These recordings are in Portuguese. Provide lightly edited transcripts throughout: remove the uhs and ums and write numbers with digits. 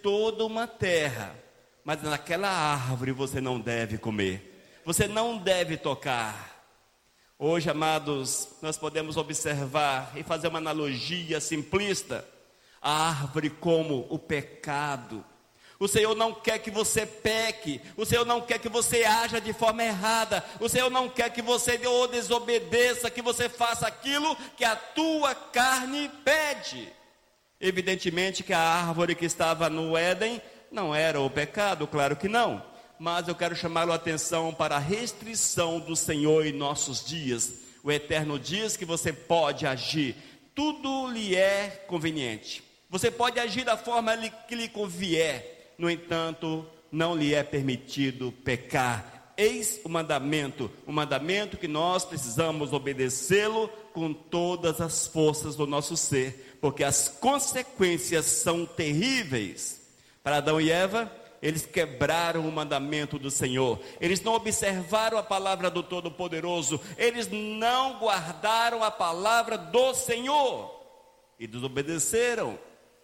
toda uma terra, mas naquela árvore você não deve comer, você não deve tocar. Hoje, amados, nós podemos observar e fazer uma analogia simplista, a árvore como o pecado. O Senhor não quer que você peque, o Senhor não quer que você haja de forma errada, o Senhor não quer que você desobedeça, que você faça aquilo que a tua carne pede. Evidentemente que a árvore que estava no Éden não era o pecado, claro que não, mas eu quero chamar a atenção para a restrição do Senhor em nossos dias. O Eterno diz que você pode agir, tudo lhe é conveniente, você pode agir da forma que lhe convier. No entanto, não lhe é permitido pecar. Eis o mandamento que nós precisamos obedecê-lo com todas as forças do nosso ser, porque as consequências são terríveis. Para Adão e Eva, eles quebraram o mandamento do Senhor, eles não observaram a palavra do Todo-Poderoso, eles não guardaram a palavra do Senhor, e desobedeceram,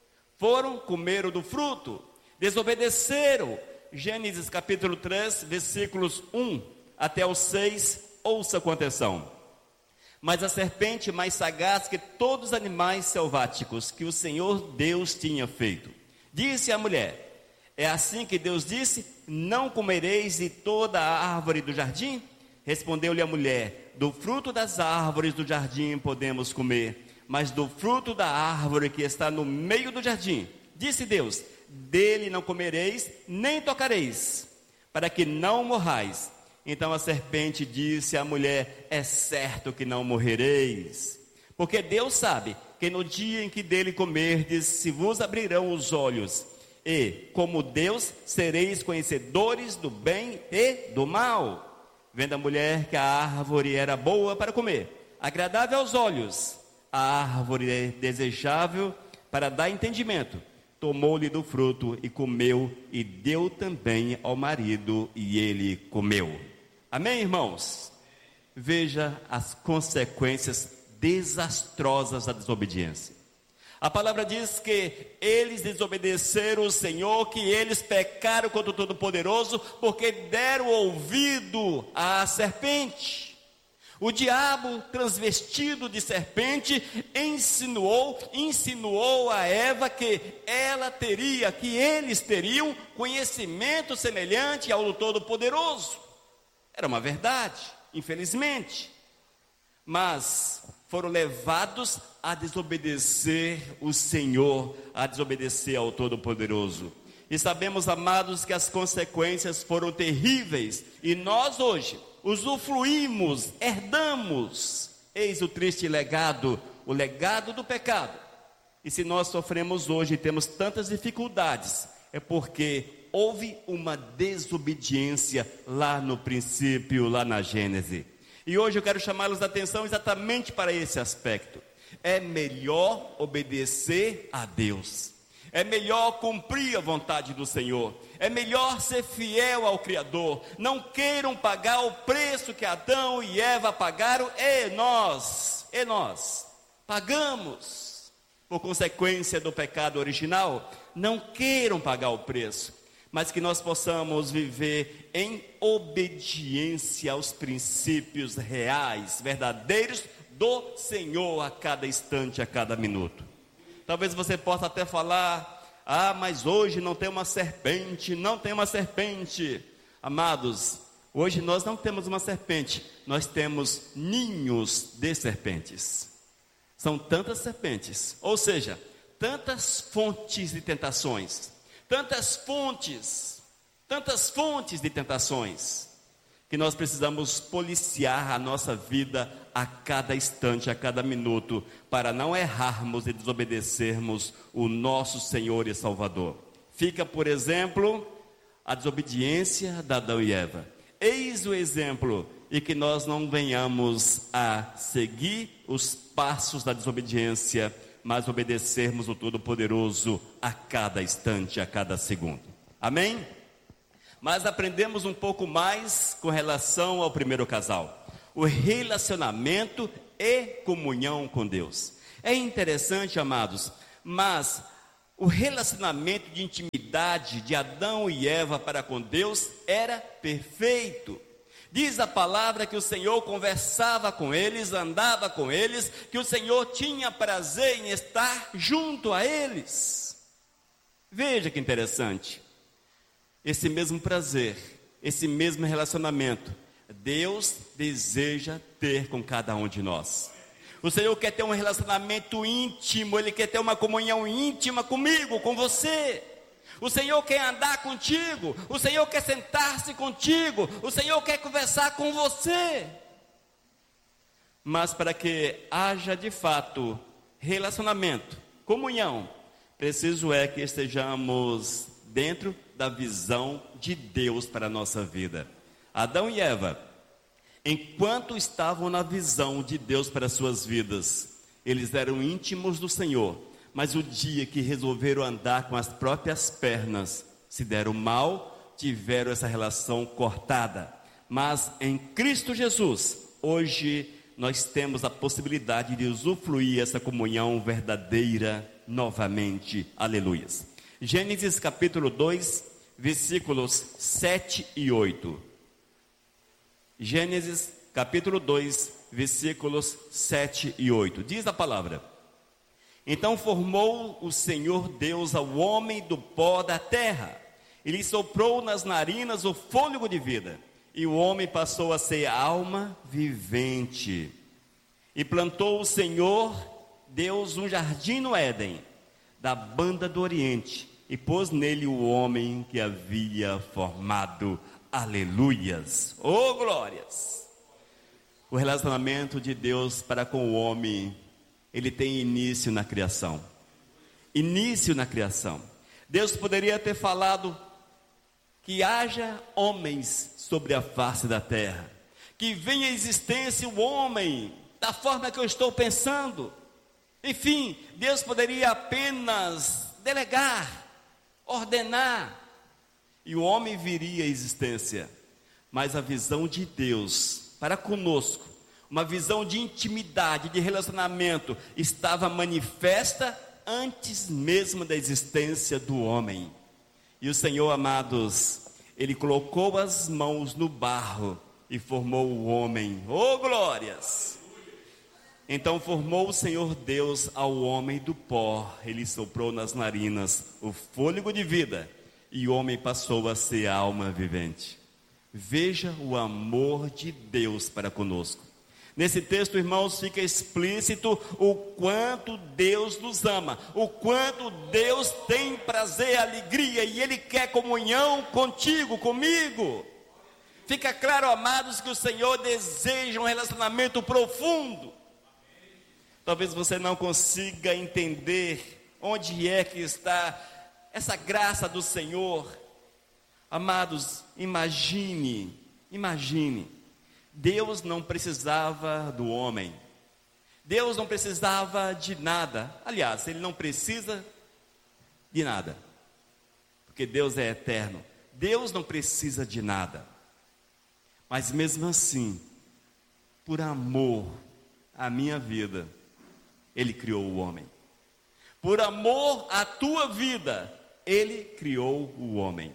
comeram do fruto, desobedeceram. Gênesis capítulo 3, versículos 1 até o 6, ouça com atenção. Mas a serpente, mais sagaz que todos os animais selváticos que o Senhor Deus tinha feito, disse à mulher: é assim que Deus disse, não comereis de toda a árvore do jardim? Respondeu-lhe a mulher: do fruto das árvores do jardim podemos comer, mas do fruto da árvore que está no meio do jardim, disse Deus, dele não comereis, nem tocareis, para que não morrais. Então a serpente disse à mulher: é certo que não morrereis, porque Deus sabe que no dia em que dele comerdes, se vos abrirão os olhos, e, como Deus, sereis conhecedores do bem e do mal. Vendo a mulher que a árvore era boa para comer, agradável aos olhos, a árvore desejável para dar entendimento, tomou-lhe do fruto e comeu, e deu também ao marido, e ele comeu. Amém, irmãos? Veja as consequências desastrosas da desobediência. A palavra diz que eles desobedeceram o Senhor, que eles pecaram contra o Todo-Poderoso, porque deram ouvido à serpente. O diabo, transvestido de serpente, insinuou a Eva que eles teriam conhecimento semelhante ao do Todo-Poderoso. Era uma verdade, infelizmente. Mas foram levados a desobedecer o Senhor, a desobedecer ao Todo-Poderoso. E sabemos, amados, que as consequências foram terríveis. E nós hoje usufruímos, herdamos, eis o triste legado, o legado do pecado. E se nós sofremos hoje e temos tantas dificuldades, é porque houve uma desobediência lá no princípio, lá na Gênese. E hoje eu quero chamá-los a atenção exatamente para esse aspecto. É melhor obedecer a Deus. É melhor cumprir a vontade do Senhor. É melhor ser fiel ao Criador. Não queiram pagar o preço que Adão e Eva pagaram, e nós pagamos por consequência do pecado original. Não queiram pagar o preço, mas que nós possamos viver em obediência aos princípios reais, verdadeiros do Senhor a cada instante, a cada minuto. Talvez você possa até falar: mas hoje não tem uma serpente, não tem uma serpente. Amados, hoje nós não temos uma serpente, nós temos ninhos de serpentes. São tantas serpentes, ou seja, tantas fontes de tentações, tantas fontes de tentações, que nós precisamos policiar a nossa vida a cada instante, a cada minuto, para não errarmos e desobedecermos o nosso Senhor e Salvador. Fica, por exemplo, a desobediência de Adão e Eva. Eis o exemplo, e que nós não venhamos a seguir os passos da desobediência, mas obedecermos o Todo-Poderoso a cada instante, a cada segundo. Amém? Mas aprendemos um pouco mais com relação ao primeiro casal, o relacionamento e comunhão com Deus. É interessante, amados, mas O relacionamento de intimidade de Adão e Eva para com Deus era perfeito. Diz a palavra que o Senhor conversava com eles, andava com eles, que o Senhor tinha prazer em estar junto a eles. Veja que interessante. Esse mesmo prazer, esse mesmo relacionamento, Deus deseja ter com cada um de nós. O Senhor quer ter um relacionamento íntimo, Ele quer ter uma comunhão íntima comigo, com você. O Senhor quer andar contigo, o Senhor quer sentar-se contigo, o Senhor quer conversar com você. Mas para que haja de fato relacionamento, comunhão, preciso é que estejamos dentro da visão de Deus para a nossa vida. Adão e Eva, enquanto estavam na visão de Deus para as suas vidas, eles eram íntimos do Senhor, mas o dia que resolveram andar com as próprias pernas, se deram mal, tiveram essa relação cortada. Mas em Cristo Jesus, hoje nós temos a possibilidade de usufruir essa comunhão verdadeira novamente. Aleluias. Gênesis capítulo 2, versículos 7 e 8. Gênesis capítulo 2, versículos 7 e 8. Diz a palavra: Então formou o Senhor Deus ao homem do pó da terra, e lhe soprou nas narinas o fôlego de vida, e o homem passou a ser alma vivente. E plantou o Senhor Deus um jardim no Éden, da banda do Oriente, e pôs nele o homem que havia formado. Aleluias, oh glórias. O relacionamento de Deus para com o homem, ele tem início na criação. Início na criação. Deus poderia ter falado que haja homens sobre a face da terra, que venha à existência o homem da forma que eu estou pensando. Enfim, Deus poderia apenas delegar, ordenar, e o homem viria à existência. Mas a visão de Deus para conosco, uma visão de intimidade, de relacionamento, estava manifesta antes mesmo da existência do homem. E o Senhor, amados, Ele colocou as mãos no barro e formou o homem. Oh glórias! Então formou o Senhor Deus ao homem do pó, Ele soprou nas narinas o fôlego de vida, e o homem passou a ser alma vivente. Veja o amor de Deus para conosco. Nesse texto, irmãos, fica explícito o quanto Deus nos ama, o quanto Deus tem prazer, alegria, e Ele quer comunhão contigo, comigo. Fica claro, amados, que o Senhor deseja um relacionamento profundo. Talvez você não consiga entender onde é que está essa graça do Senhor. Amados, imagine, Deus não precisava do homem, Deus não precisava de nada. Aliás, Ele não precisa de nada, porque Deus é eterno. Deus não precisa de nada, mas mesmo assim, por amor à minha vida, Ele criou o homem. Por amor à tua vida, Ele criou o homem.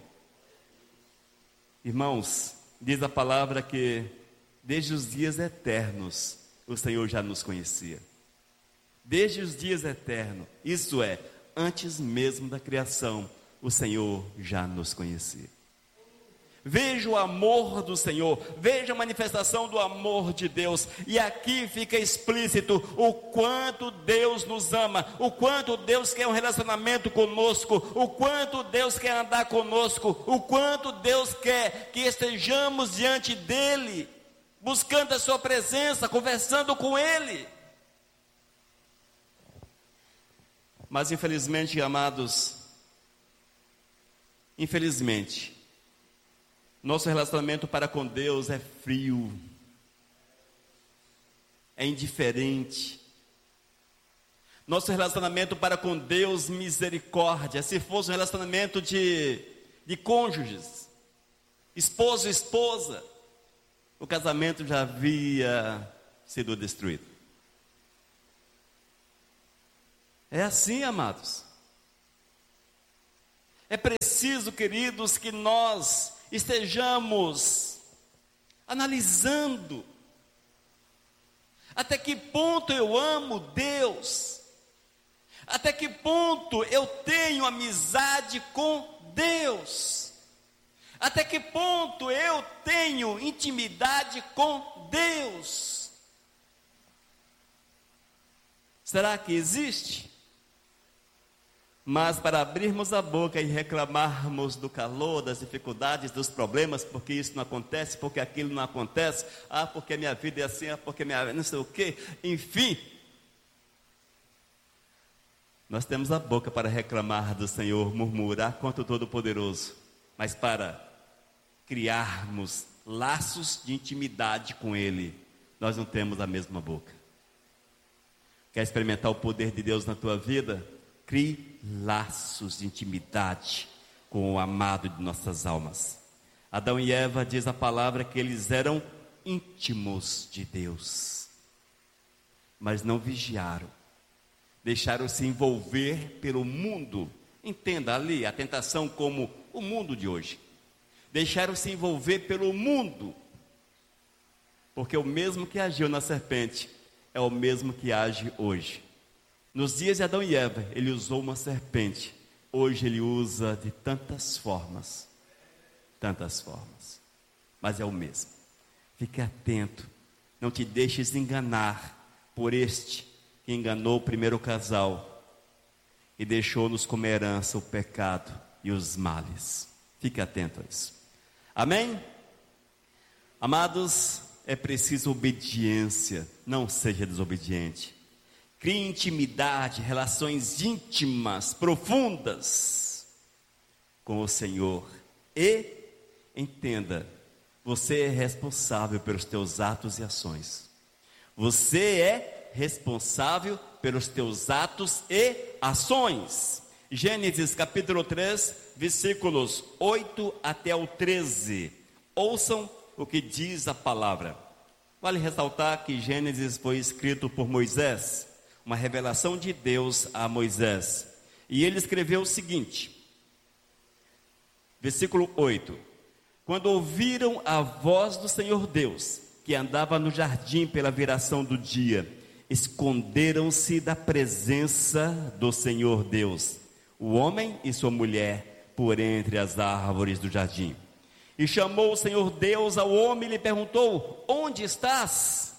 Irmãos, diz a palavra que desde os dias eternos o Senhor já nos conhecia. Desde os dias eternos, isso é, antes mesmo da criação, o Senhor já nos conhecia. Veja o amor do Senhor, veja a manifestação do amor de Deus, e aqui fica explícito o quanto Deus nos ama, o quanto Deus quer um relacionamento conosco, o quanto Deus quer andar conosco, o quanto Deus quer que estejamos diante dEle, buscando a sua presença, conversando com Ele. Mas infelizmente, amados, nosso relacionamento para com Deus é frio, é indiferente. Nosso relacionamento para com Deus, misericórdia. Se fosse um relacionamento de cônjuges, esposo e esposa, o casamento já havia sido destruído. É assim, amados. É preciso, queridos, que nós estejamos analisando até que ponto eu amo Deus, até que ponto eu tenho amizade com Deus, até que ponto eu tenho intimidade com Deus. Será que existe? Mas para abrirmos a boca e reclamarmos do calor, das dificuldades, dos problemas, porque isso não acontece, porque aquilo não acontece, porque minha vida é assim, porque minha não sei o quê, enfim. Nós temos a boca para reclamar do Senhor, murmurar contra o Todo-Poderoso, mas para criarmos laços de intimidade com Ele, nós não temos a mesma boca. Quer experimentar o poder de Deus na tua vida? Crie laços de intimidade com o amado de nossas almas. Adão e Eva, diz a palavra, que eles eram íntimos de Deus, mas não vigiaram, deixaram-se envolver pelo mundo. Entenda ali a tentação como o mundo de hoje. Deixaram-se envolver pelo mundo, porque o mesmo que agiu na serpente é o mesmo que age hoje. Nos dias de Adão e Eva, ele usou uma serpente. Hoje ele usa de tantas formas, mas é o mesmo. Fique atento, não te deixes enganar por este que enganou o primeiro casal e deixou-nos como herança o pecado e os males. Fique atento a isso. Amém? Amados, é preciso obediência, não seja desobediente. Crie intimidade, relações íntimas, profundas com o Senhor. E entenda, você é responsável pelos teus atos e ações. Você é responsável pelos teus atos e ações. Gênesis capítulo 3, versículos 8 até o 13. Ouçam o que diz a palavra. Vale ressaltar que Gênesis foi escrito por Moisés, uma revelação de Deus a Moisés. E ele escreveu o seguinte, versículo 8: Quando ouviram a voz do Senhor Deus, que andava no jardim pela viração do dia, esconderam-se da presença do Senhor Deus, o homem e sua mulher, por entre as árvores do jardim. E chamou o Senhor Deus ao homem e lhe perguntou: onde estás?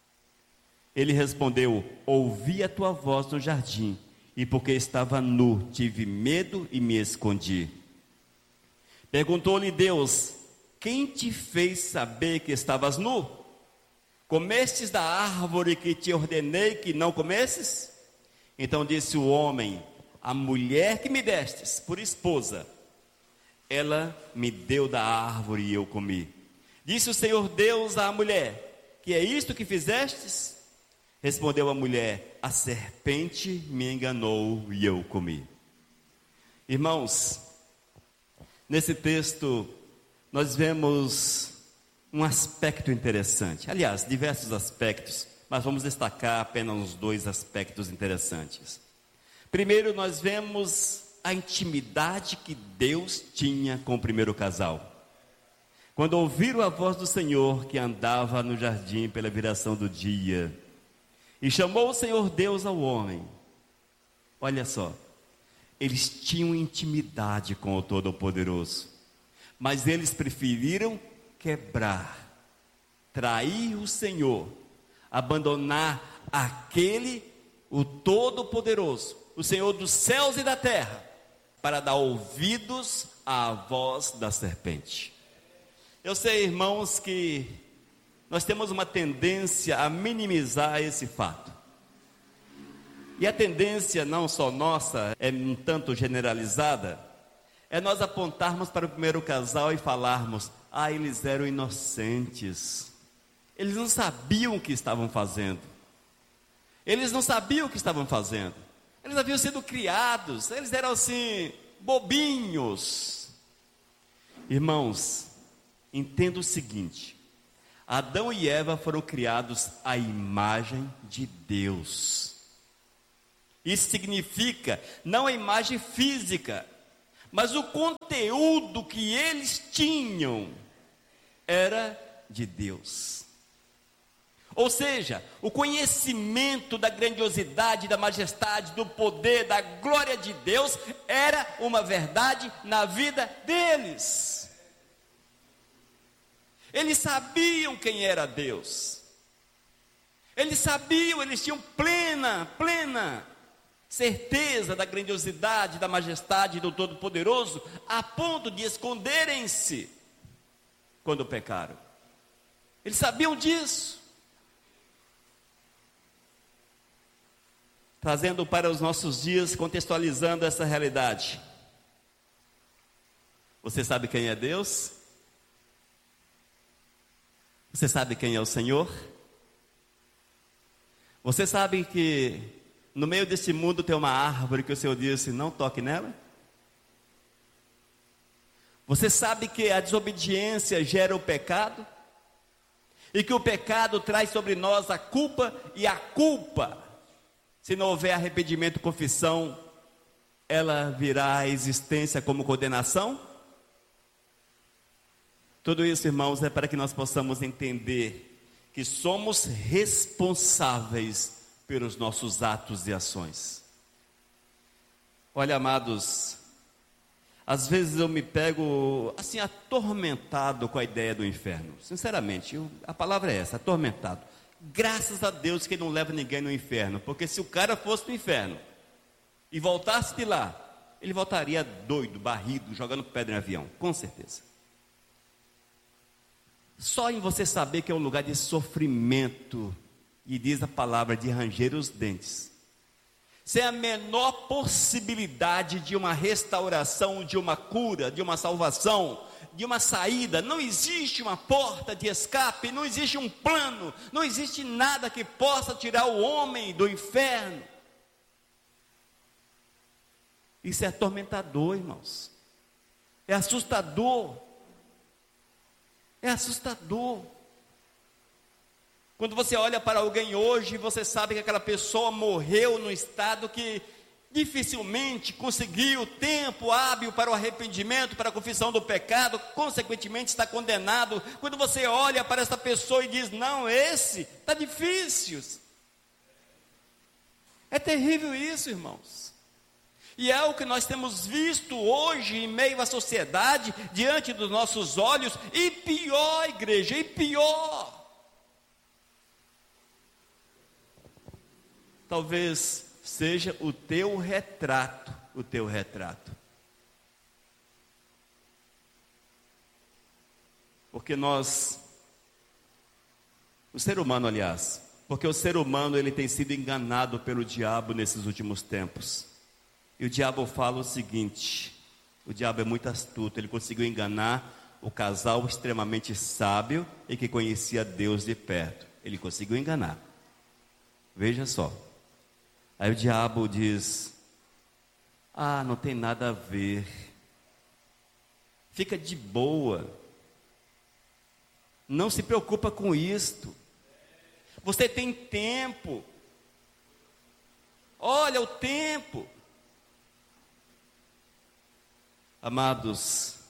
Ele respondeu: ouvi a tua voz no jardim, e porque estava nu, tive medo e me escondi. Perguntou-lhe Deus: quem te fez saber que estavas nu? Comestes da árvore que te ordenei que não comesses? Então disse o homem: a mulher que me destes por esposa, ela me deu da árvore e eu comi. Disse o Senhor Deus à mulher: que é isto que fizestes? Respondeu a mulher: a serpente me enganou e eu comi. Irmãos, nesse texto nós vemos um aspecto interessante. Aliás, diversos aspectos, mas vamos destacar apenas uns 2 aspectos interessantes. Primeiro, nós vemos a intimidade que Deus tinha com o primeiro casal. Quando ouviram a voz do Senhor que andava no jardim pela viração do dia, e chamou o Senhor Deus ao homem. Olha só, eles tinham intimidade com o Todo-Poderoso, mas eles preferiram quebrar, trair o Senhor, abandonar aquele, o Todo-Poderoso, o Senhor dos céus e da terra, para dar ouvidos à voz da serpente. Eu sei, irmãos, que nós temos uma tendência a minimizar esse fato. E a tendência não só nossa, é um tanto generalizada, é nós apontarmos para o primeiro casal e falarmos: eles eram inocentes, eles não sabiam o que estavam fazendo, eles haviam sido criados, eles eram assim, bobinhos. Irmãos, entenda o seguinte: Adão e Eva foram criados à imagem de Deus. Isso significa não a imagem física, mas o conteúdo que eles tinham era de Deus. Ou seja, o conhecimento da grandiosidade, da majestade, do poder, da glória de Deus era uma verdade na vida deles. Eles sabiam quem era Deus. Eles sabiam, eles tinham plena certeza da grandiosidade, da majestade do Todo-Poderoso, a ponto de esconderem-se quando pecaram. Eles sabiam disso. Trazendo para os nossos dias, contextualizando essa realidade. Você sabe quem é Deus? Você sabe quem é o Senhor? Você sabe que no meio desse mundo tem uma árvore que o Senhor disse, não toque nela? Você sabe que a desobediência gera o pecado? E que o pecado traz sobre nós a culpa, e a culpa, se não houver arrependimento e confissão, ela virá à existência como condenação? Tudo isso, irmãos, é para que nós possamos entender que somos responsáveis pelos nossos atos e ações. Olha, amados, às vezes eu me pego assim atormentado com a ideia do inferno. Sinceramente, a palavra é essa, atormentado. Graças a Deus que não leva ninguém no inferno, porque se o cara fosse no inferno e voltasse de lá, ele voltaria doido, barrido, jogando pedra em avião, com certeza. Só em você saber que é um lugar de sofrimento, e diz a palavra de ranger os dentes, sem a menor possibilidade de uma restauração, de uma cura, de uma salvação, de uma saída. Não existe uma porta de escape, não existe um plano, não existe nada que possa tirar o homem do inferno. Isso é atormentador, irmãos. É assustador. É assustador. Quando você olha para alguém hoje, você sabe que aquela pessoa morreu num estado que dificilmente conseguiu tempo hábil para o arrependimento, para a confissão do pecado, consequentemente está condenado. Quando você olha para essa pessoa e diz, não, esse está difícil. É terrível isso, irmãos. E é o que nós temos visto hoje em meio à sociedade, diante dos nossos olhos, e pior, igreja, e pior. Talvez seja o teu retrato, Porque o ser humano, aliás, porque o ser humano ele tem sido enganado pelo diabo nesses últimos tempos. E o diabo fala o seguinte, o diabo é muito astuto, ele conseguiu enganar o casal extremamente sábio e que conhecia Deus de perto. Ele conseguiu enganar. Veja só. Aí o diabo diz, não tem nada a ver, fica de boa, não se preocupa com isto, você tem tempo, olha o tempo. Amados,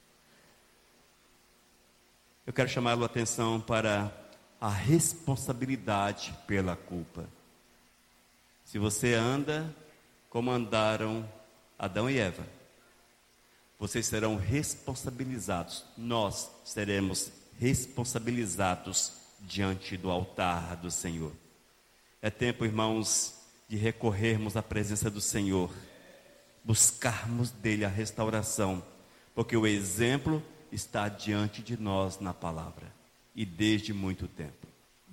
eu quero chamar a atenção para a responsabilidade pela culpa. Se você anda como andaram Adão e Eva, vocês serão responsabilizados, nós seremos responsabilizados diante do altar do Senhor. É tempo, irmãos, de recorrermos à presença do Senhor, buscarmos dele a restauração, porque o exemplo está diante de nós na palavra, e desde muito tempo.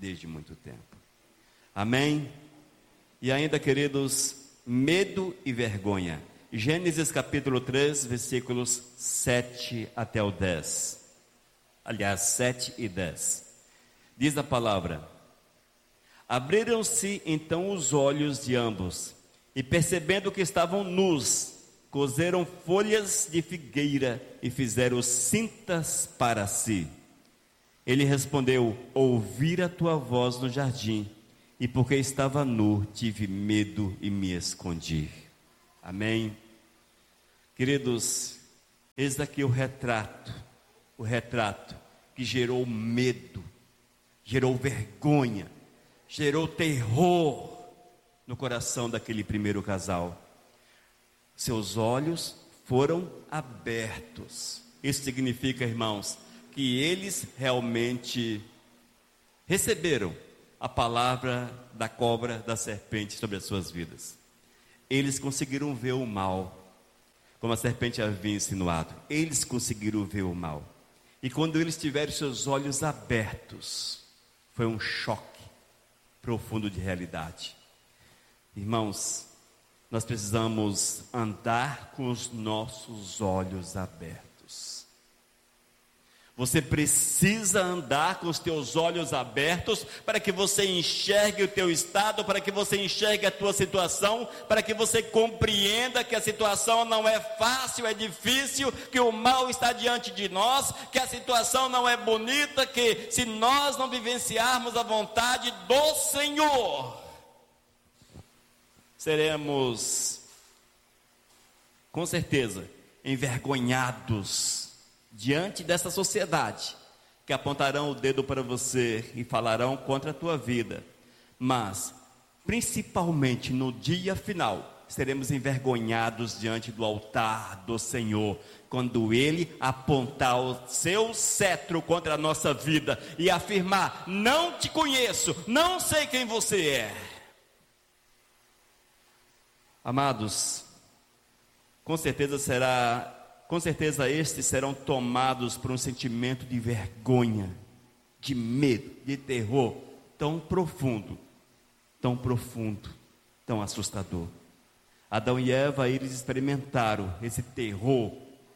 Amém? E ainda, queridos, medo e vergonha. Gênesis capítulo 3, versículos 7 até o 10. Aliás, 7 e 10. Diz a palavra: abriram-se então os olhos de ambos, e percebendo que estavam nus, coseram folhas de figueira e fizeram cintas para si. Ele respondeu: ouvi a tua voz no jardim, e porque estava nu, tive medo e me escondi. Amém? Queridos, eis daqui o retrato que gerou medo, gerou vergonha, gerou terror no coração daquele primeiro casal. Seus olhos foram abertos. Isso significa, irmãos, que eles realmente receberam a palavra da cobra, da serpente sobre as suas vidas. Eles conseguiram ver o mal, como a serpente havia insinuado. Eles conseguiram ver o mal. E quando eles tiveram seus olhos abertos, foi um choque profundo de realidade. Irmãos, nós precisamos andar com os nossos olhos abertos. Você precisa andar com os teus olhos abertos para que você enxergue o teu estado, para que você enxergue a tua situação, para que você compreenda que a situação não é fácil, é difícil, que o mal está diante de nós, que a situação não é bonita, que se nós não vivenciarmos a vontade do Senhor, seremos, com certeza, envergonhados diante dessa sociedade, que apontarão o dedo para você e falarão contra a tua vida. Mas, principalmente no dia final, seremos envergonhados diante do altar do Senhor, quando Ele apontar o seu cetro contra a nossa vida e afirmar: não te conheço, não sei quem você é. Amados, com certeza estes serão tomados por um sentimento de vergonha, de medo, de terror tão profundo, tão assustador. Adão e Eva, eles experimentaram esse terror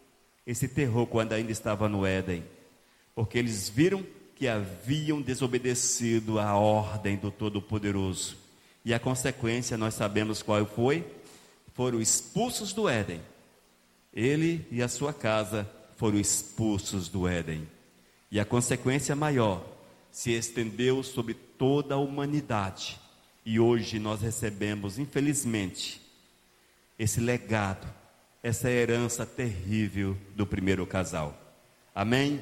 quando ainda estava no Éden, porque eles viram que haviam desobedecido à ordem do Todo-Poderoso, e a consequência nós sabemos qual foi. Foram expulsos do Éden. Ele e a sua casa foram expulsos do Éden. E a consequência maior se estendeu sobre toda a humanidade. E hoje nós recebemos, infelizmente, esse legado, essa herança terrível do primeiro casal. Amém?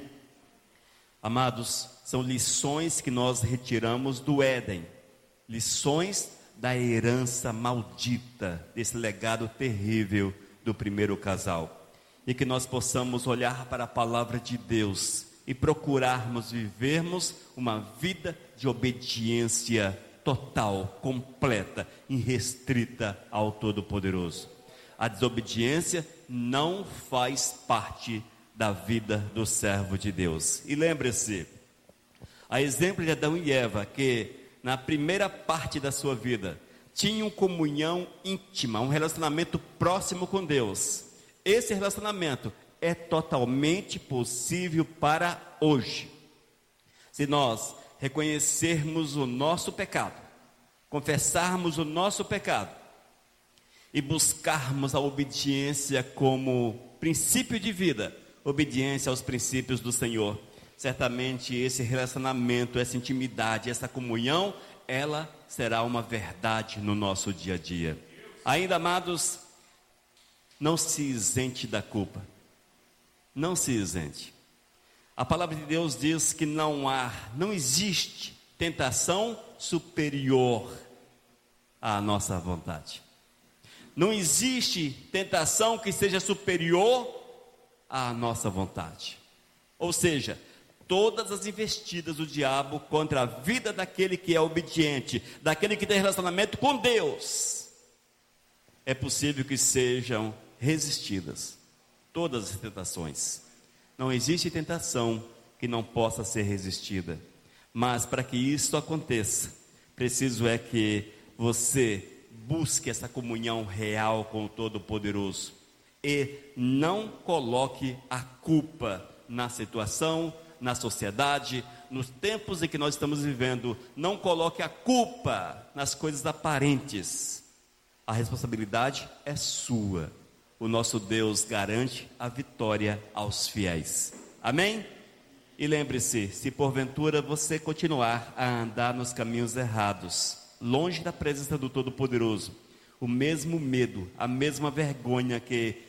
Amados, são lições que nós retiramos do Éden. Lições da herança maldita, desse legado terrível do primeiro casal, e que nós possamos olhar para a palavra de Deus e procurarmos vivermos uma vida de obediência total, completa, irrestrita ao Todo-Poderoso. A desobediência não faz parte da vida do servo de Deus. E lembre-se, a exemplo de Adão e Eva, que na primeira parte da sua vida tinham comunhão íntima, um relacionamento próximo com Deus. Esse relacionamento é totalmente possível para hoje, se nós reconhecermos o nosso pecado, confessarmos o nosso pecado e buscarmos a obediência como princípio de vida, obediência aos princípios do Senhor. Certamente esse relacionamento, essa intimidade, essa comunhão, ela será uma verdade no nosso dia a dia. Ainda, amados, não se isente da culpa. Não se isente. A palavra de Deus diz que não existe tentação superior à nossa vontade. Não existe tentação que seja superior à nossa vontade. Ou seja, todas as investidas do diabo contra a vida daquele que é obediente, daquele que tem relacionamento com Deus, é possível que sejam resistidas. Todas as tentações. Não existe tentação que não possa ser resistida. Mas para que isso aconteça, preciso é que você busque essa comunhão real com o Todo-Poderoso e não coloque a culpa na situação, na sociedade, nos tempos em que nós estamos vivendo. Não coloque a culpa nas coisas aparentes. A responsabilidade é sua. O nosso Deus garante a vitória aos fiéis. Amém? E lembre-se, se porventura você continuar a andar nos caminhos errados, longe da presença do Todo-Poderoso, o mesmo medo, a mesma vergonha que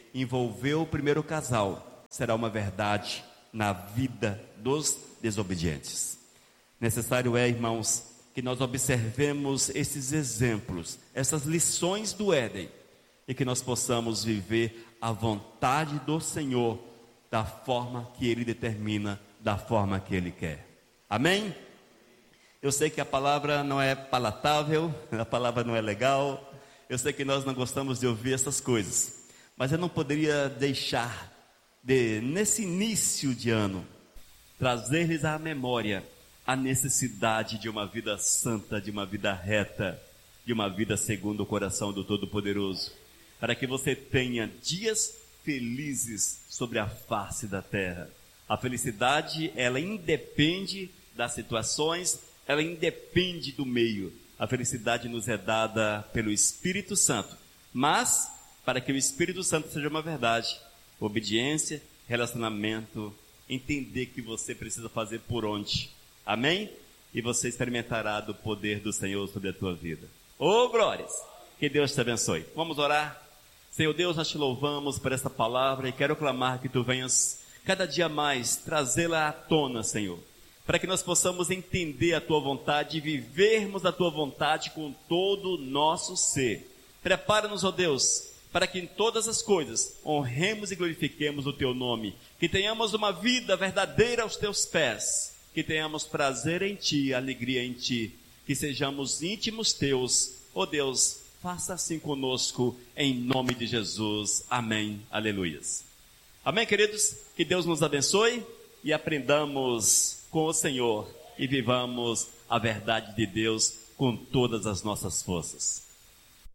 envolveu o primeiro casal, será uma verdade na vida dos desobedientes. Necessário é, irmãos, que nós observemos esses exemplos, essas lições do Éden, e que nós possamos viver a vontade do Senhor da forma que Ele determina, da forma que Ele quer. Amém? Eu sei que a palavra não é palatável, a palavra não é legal, eu sei que nós não gostamos de ouvir essas coisas, mas eu não poderia deixar de, nesse início de ano, trazer-lhes à memória a necessidade de uma vida santa, de uma vida reta, de uma vida segundo o coração do Todo-Poderoso, para que você tenha dias felizes sobre a face da terra. A felicidade, ela independe das situações, ela independe do meio. A felicidade nos é dada pelo Espírito Santo, mas para que o Espírito Santo seja uma verdade, obediência, relacionamento, entender que você precisa fazer por onde. Amém? E você experimentará do poder do Senhor sobre a tua vida. Ô glórias! Que Deus te abençoe. Vamos orar? Senhor Deus, nós te louvamos por essa palavra e quero clamar que tu venhas cada dia mais trazê-la à tona, Senhor, para que nós possamos entender a tua vontade e vivermos a tua vontade com todo o nosso ser. Prepara-nos, ó Deus, para que em todas as coisas honremos e glorifiquemos o teu nome, que tenhamos uma vida verdadeira aos teus pés, que tenhamos prazer em ti, alegria em ti, que sejamos íntimos teus, ó Deus, faça assim conosco, em nome de Jesus, amém, aleluias. Amém, queridos? Que Deus nos abençoe e aprendamos com o Senhor e vivamos a verdade de Deus com todas as nossas forças.